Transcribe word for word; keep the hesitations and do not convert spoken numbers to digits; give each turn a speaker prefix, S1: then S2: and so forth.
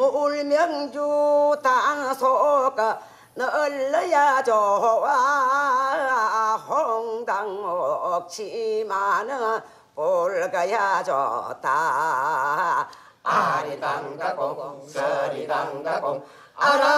S1: 울명주 단소가 널려야 좋아 홍당 옥치마는 올가야 좋다 아리당다공 서리당다공 알아